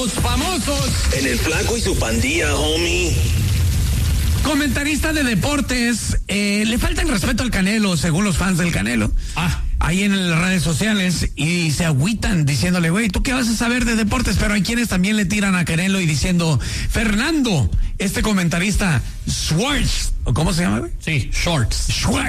Los famosos. En el Flaco y su Pandilla, homie. Comentarista de deportes, le falta el respeto al Canelo, según los fans del Canelo. Ahí en las redes sociales, y se agüitan diciéndole, güey, ¿tú qué vas a saber de deportes? Pero hay quienes también le tiran a Canelo y diciendo, Fernando, este comentarista, Schwartz, ¿cómo se llama, güey? Sí, Schwartz.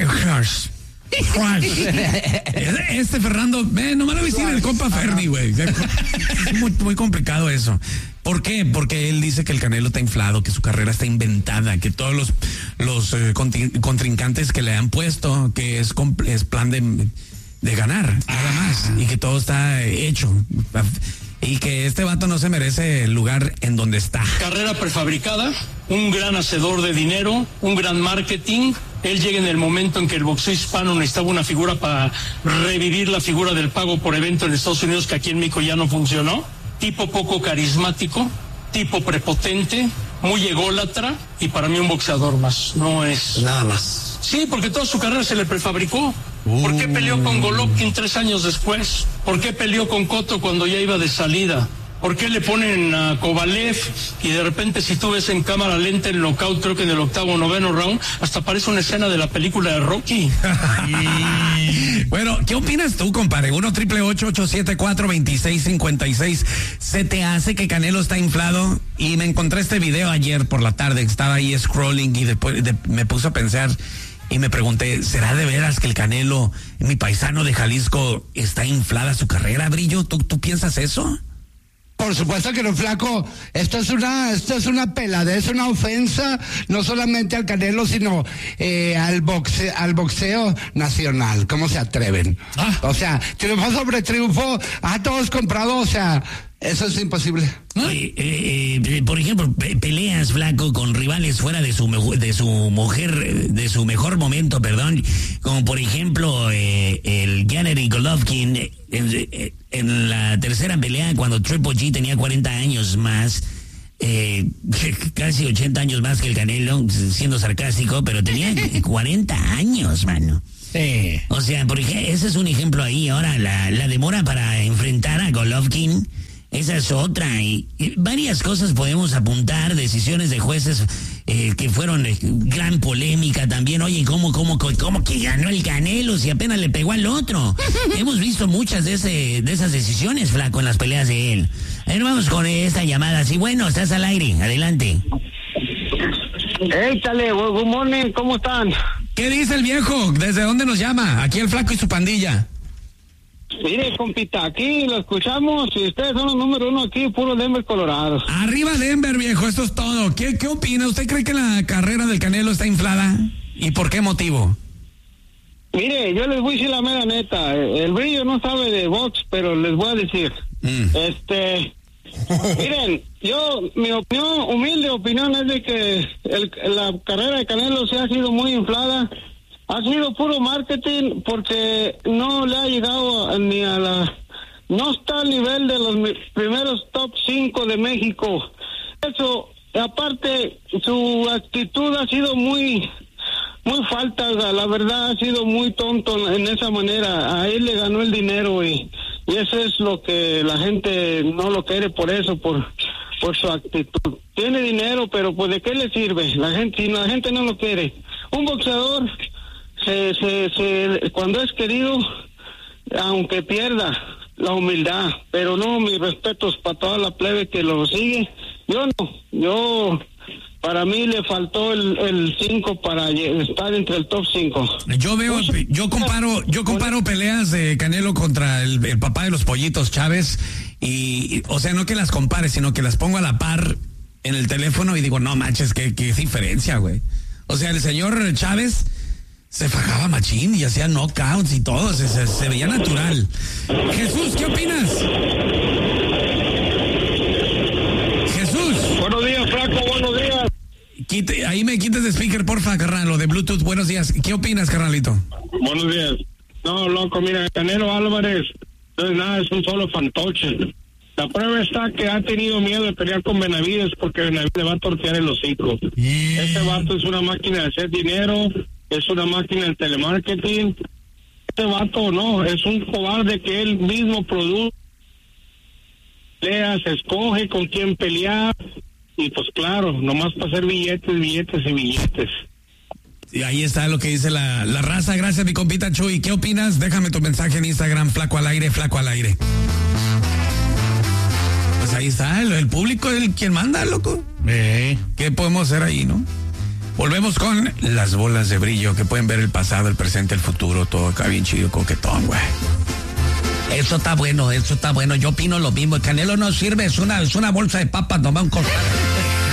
Este Fernando, no me lo voy a decir el compa Ferni, güey. Es muy complicado eso. ¿Por qué? Porque él dice que el Canelo está inflado, que su carrera está inventada, que todos los contrincantes que le han puesto, que es plan de ganar, nada más, y que todo está hecho. Y que este vato no se merece el lugar en donde está. Carrera prefabricada, un gran hacedor de dinero, un gran marketing. Él llega en el momento en que el boxeo hispano necesitaba una figura para revivir la figura del pago por evento en Estados Unidos, que aquí en México ya no funcionó. Tipo poco carismático, tipo prepotente, muy ególatra, y para mí un boxeador más, no es... Nada más. Sí, porque toda su carrera se le prefabricó. ¿Por qué peleó con Golovkin 3 años después? ¿Por qué peleó con Cotto cuando ya iba de salida? ¿Por qué le ponen a Kovalev y de repente, si tú ves en cámara lenta el knockout, creo que en el 8º o 9º round, hasta parece una escena de la película de Rocky? Bueno, ¿qué opinas tú, compadre? 1-888-874-2656. ¿Se te hace que Canelo está inflado? Y me encontré este video ayer por la tarde, estaba ahí scrolling y después me puse a pensar y me pregunté, ¿será de veras que el Canelo, mi paisano de Jalisco, está inflada su carrera, Brillo? ¿Tú piensas eso? Por supuesto que no, Flaco. Esto es una pelada, es una ofensa, no solamente al Canelo, sino al boxeo nacional. ¿Cómo se atreven? O sea, triunfo sobre triunfo, todos comprados, o sea, eso es imposible. Por ejemplo, peleas, Flaco, con rivales fuera de su mejor momento, perdón, como por ejemplo el Gennady Golovkin en la tercera pelea, cuando Triple G tenía 40 años más, casi 80 años más que el Canelo, siendo sarcástico, pero tenía 40 años, mano. Sí. O sea, por ejemplo, ese es un ejemplo ahí. Ahora, la demora para enfrentar a Golovkin, esa es otra, y varias cosas podemos apuntar, decisiones de jueces que fueron gran polémica también. Oye, ¿cómo que ganó el Canelo si apenas le pegó al otro? Hemos visto muchas de esas decisiones, Flaco, en las peleas de él. A ver, vamos con esta llamada. Sí, bueno, estás al aire, adelante. Échale, good morning, ¿cómo están? ¿Qué dice el viejo? ¿Desde dónde nos llama? Aquí el Flaco y su pandilla. Mire, compita, aquí lo escuchamos y ustedes son los número 1 aquí, puro Denver, Colorado. Arriba Denver, viejo, esto es todo. ¿Qué opina? ¿Usted cree que la carrera del Canelo está inflada? ¿Y por qué motivo? Mire, yo les voy a decir la mera neta. El Brillo no sabe de box, pero les voy a decir. Miren, mi humilde opinión es de que la carrera de Canelo se ha sido muy inflada. Ha sido puro marketing porque no le ha llegado no está al nivel de los primeros top 5 de México. Eso, aparte, su actitud ha sido muy falta, la verdad ha sido muy tonto en esa manera. A él le ganó el dinero y eso es lo que la gente no lo quiere por eso, por su actitud. Tiene dinero, pero pues ¿de qué le sirve? Si la gente no lo quiere. Un boxeador cuando es querido, aunque pierda, la humildad, pero no, mis respetos para toda la plebe que lo sigue. Para mí le faltó el 5 para estar entre el top 5. Yo comparo peleas de Canelo contra el papá de los pollitos, Chávez, y o sea, no que las compare, sino que las pongo a la par en el teléfono y digo, no manches, qué diferencia, güey. O sea, el señor Chávez se fajaba machín y hacía knockouts y todo, se veía natural. Jesús, ¿qué opinas? Jesús. Buenos días, Flaco, buenos días. Ahí me quites de speaker, porfa, carnal, lo de Bluetooth. Buenos días. ¿Qué opinas, carnalito? Buenos días. No, loco, mira, Canelo Álvarez no es nada, es un solo fantoche. La prueba está que ha tenido miedo de pelear con Benavides porque Benavides le va a tortear el hocico. Ese vato es una máquina de hacer dinero, es una máquina de telemarketing. Este vato no, es un cobarde que él mismo produce pelea, se escoge con quién pelear. Y pues claro, nomás para hacer billetes, billetes y billetes. Y ahí está lo que dice la raza. Gracias, mi compita Chuy. ¿Qué opinas? Déjame tu mensaje en Instagram, Flaco al aire, Flaco al aire. Pues ahí está, el público es el quien manda, loco. ¿Qué podemos hacer ahí, no? Volvemos con las bolas de brillo que pueden ver el pasado, el presente, el futuro, todo acá bien chido, coquetón, güey. Eso está bueno, eso está bueno. Yo opino lo mismo. El Canelo no sirve, es una bolsa de papas, nomás un costal.